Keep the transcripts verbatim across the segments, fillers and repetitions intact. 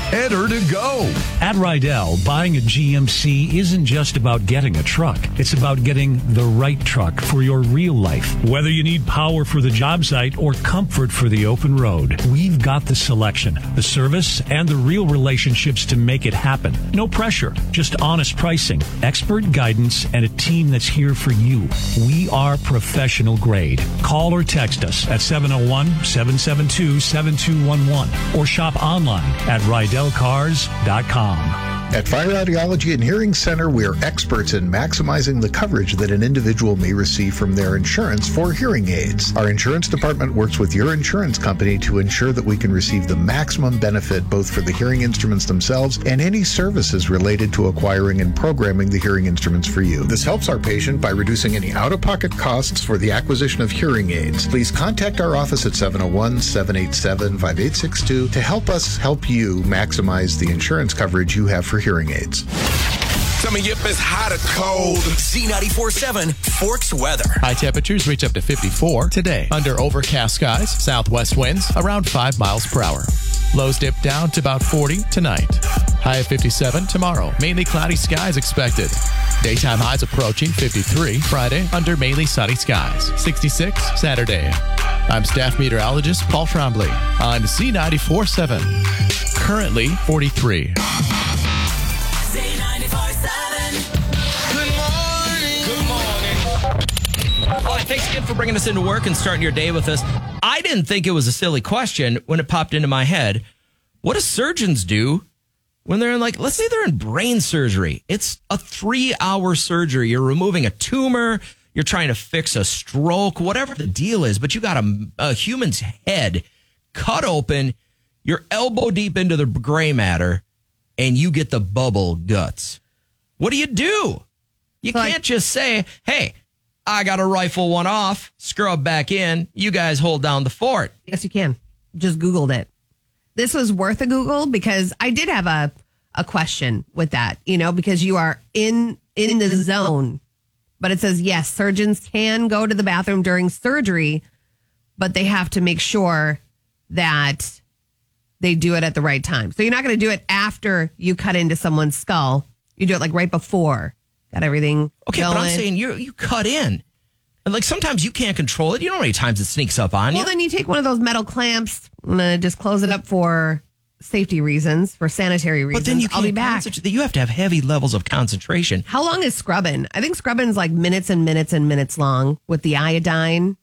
Enter to go. At Rydell, buying a G M C isn't just about getting a truck. It's about getting the right truck for your real life. Whether you need power for the job site or comfort for the open road, we've got the selection, the service, and the real relationships to make it happen. No pressure, just honest pricing, expert guidance, and a team that's here for you. We are professional grade. Call or text us at seven oh one, seven seven two, seven two one one or shop online at rydell cars dot com. At Fire Audiology and Hearing Center, we are experts in maximizing the coverage that an individual may receive from their insurance for hearing aids. Our insurance department works with your insurance company to ensure that we can receive the maximum benefit both for the hearing instruments themselves and any services related to acquiring and programming the hearing instruments for you. This helps our patient by reducing any out-of-pocket costs for the acquisition of hearing aids. Please contact our office at seven oh one, seven eight seven, five eight six two to help us help you maximize the insurance coverage you have for hearing aids. Tell me if it's hot or cold. Z ninety-four point seven Forks weather. High temperatures reach up to fifty-four today. Under overcast skies, southwest winds around five miles per hour. Lows dip down to about forty tonight. High of fifty-seven tomorrow. Mainly cloudy skies expected. Daytime highs approaching fifty-three Friday under mainly sunny skies. sixty-six Saturday. I'm staff meteorologist Paul Trombley on Z ninety-four point seven. Currently forty-three. Well, thanks again for bringing us into work and starting your day with us. I didn't think it was a silly question when it popped into my head. What do surgeons do when they're in, like, let's say they're in brain surgery? It's a three-hour surgery. You're removing a tumor. You're trying to fix a stroke, whatever the deal is. But you got a, a human's head cut open. You're elbow deep into the gray matter, and you get the bubble guts. What do you do? You So, can't like- just say, hey, I got to rifle one off, scrub back in. You guys hold down the fort. Yes, you can. Just Googled it. This was worth a Google because I did have a, a question with that, you know, because you are in in the zone. But it says, yes, surgeons can go to the bathroom during surgery, but they have to make sure that they do it at the right time. So you're not going to do it after you cut into someone's skull. You do it like right before. Got everything Okay, going. but I'm saying you you cut in. And like sometimes you can't control it. You know how many times it sneaks up on Well, you? then you take one of those metal clamps and uh, just close it up for safety reasons, for sanitary reasons. But then you I'll be can't back. concentrate. You have to have heavy levels of concentration. How long is scrubbing? I think scrubbing's like minutes and minutes and minutes long with the iodine.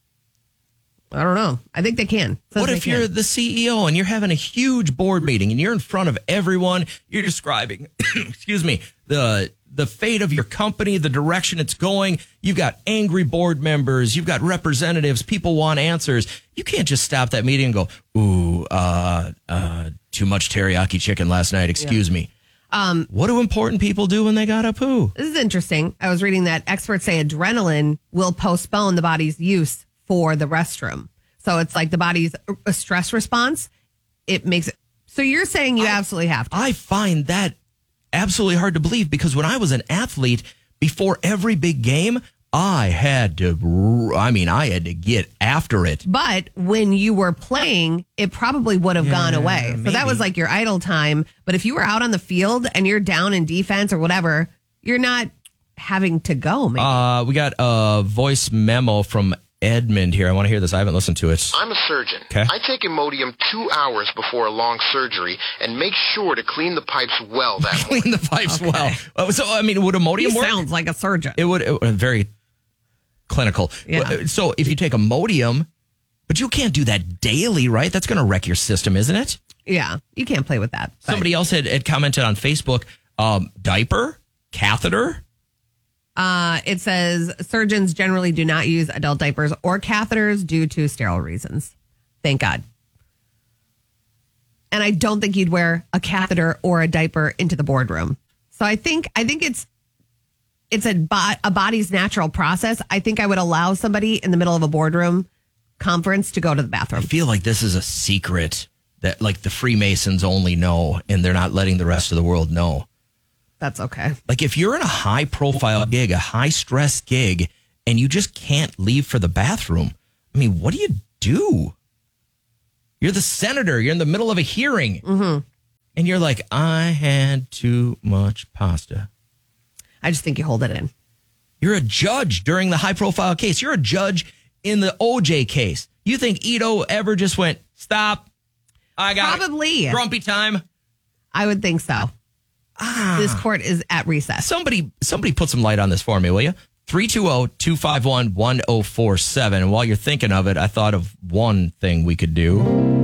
I don't know. I think they can. Says What they if you're can. the C E O and you're having a huge board meeting and you're in front of everyone? You're describing, excuse me, the the fate of your company, the direction it's going. You've got angry board members. You've got representatives. People want answers. You can't just stop that meeting and go, ooh, uh, uh, too much teriyaki chicken last night. Excuse me. Um, what do important people do when they got a poo? This is interesting. I was reading that experts say adrenaline will postpone the body's use for the restroom. So it's like the body's a stress response. It makes it. So you're saying you I- absolutely have to. I find that absolutely hard to believe because when I was an athlete, before every big game, I had to, I mean, I had to get after it. But when you were playing, it probably would have gone away. So that maybe. was like your idle time. But if you were out on the field and you're down in defense or whatever, you're not having to go, maybe. Uh, we got a voice memo from Edmund here. I want to hear this. I haven't listened to it. I'm a surgeon. Okay. I take Imodium two hours before a long surgery and make sure to clean the pipes well that morning. Clean the pipes well. Uh, so, I mean, would he Imodium work? sounds like a surgeon. It would, it would very clinical. Yeah. So if you take Imodium, but you can't do that daily, right? That's going to wreck your system, isn't it? yeah, you can't play with that. but- Somebody else had, had commented on Facebook, um, diaper, catheter. Uh, it says surgeons generally do not use adult diapers or catheters due to sterile reasons. Thank God. And I don't think you'd wear a catheter or a diaper into the boardroom. So I think I think it's it's a, bo- a body's natural process. I think I would allow somebody in the middle of a boardroom conference to go to the I bathroom. feel like this is a secret that like the Freemasons only know and they're not letting the rest of the world know. That's okay. Like if you're in a high profile gig, a high stress gig, and you just can't leave for the bathroom, I mean, what do you do? You're the senator. You're in the middle of a hearing. Mm-hmm. and you're like, I had too much pasta. I just think you hold it in. You're a judge during the high-profile case. You're a judge in the O J case. You think Ito ever just went, stop, I got Probably. it. Grumpy time? I would think so. Ah. This court is at recess. Somebody somebody put some light on this for me, will you? three two zero, two five one, one zero four seven. And while you're thinking of it, I thought of one thing we could do.